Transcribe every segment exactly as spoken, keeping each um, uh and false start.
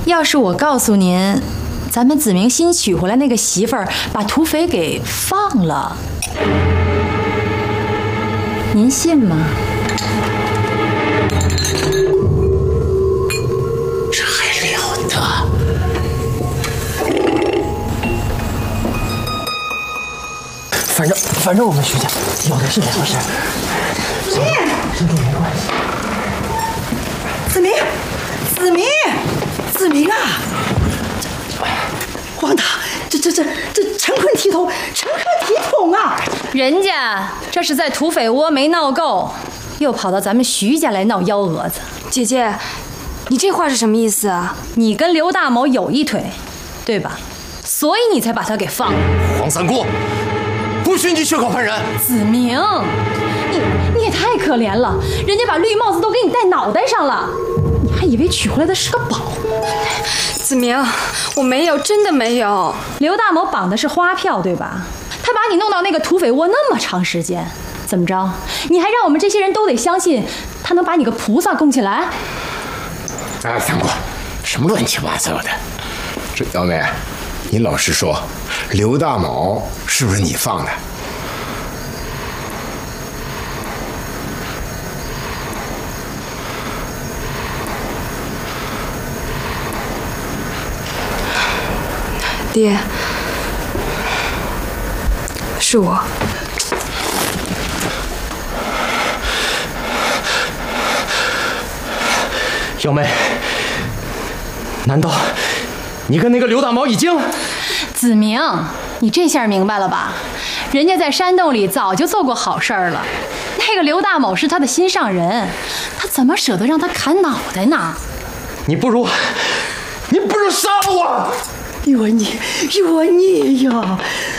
要是我告诉您，咱们子明新娶回来那个媳妇儿把土匪给放了，您信吗？ 这还了得！反正反正我们徐家有的是粮食。 子明， 身体没关系。 子明，子明，子明啊！皇大，这这这这成坤体统，成坤体统啊！ 人家这是在土匪窝没闹够，又跑到咱们徐家来闹幺蛾子。 姐姐，你这话是什么意思啊？ 你跟刘大某有一腿，对吧？所以你才把他给放了。 黄三姑，不许你血口喷人！ 子明，你你也太可怜了，人家把绿帽子都给你戴脑袋上了，你还以为娶回来的是个宝。 子明，我没有，真的没有。 刘大某绑的是花票，对吧？他把你弄到那个土匪窝那么长时间，怎么着？你还让我们这些人都得相信他能把你个菩萨供起来？ 哎，三姑，什么乱七八糟的？这小妹，你老实说，刘大某是不是你放的？ 爹，是我。 小妹，难道你跟那个刘大毛已经…… 子明，你这下明白了吧？人家在山洞里早就做过好事儿了。那个刘大某是他的心上人，他怎么舍得让他砍脑袋呢？ 你不如，你不如杀了我！ 有你，有你呀！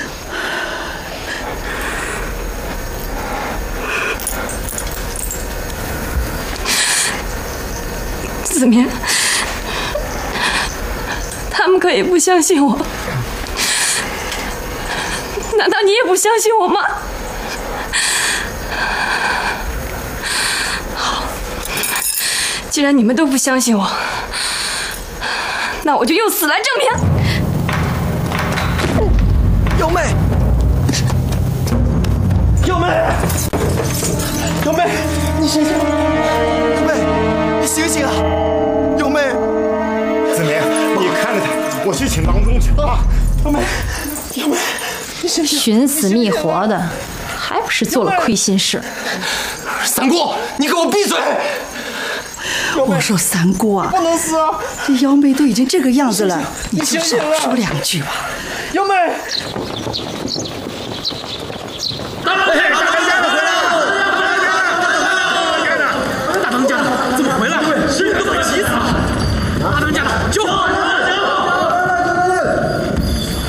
子明，他们可以不相信我，难道你也不相信我吗？好，既然你们都不相信我，那我就用死来证明。 幺妹，幺妹，幺妹，你醒醒！幺妹，你醒醒啊！幺妹，子明，你看着他，我去请郎中去啊！幺妹，幺妹，你醒醒！ 寻死觅活的，还不是做了亏心事？ 三姑，你给我闭嘴！ 我说三姑啊， 不能死啊！ 这幺妹都已经这个样子了， 你就少说两句吧。 幺妹。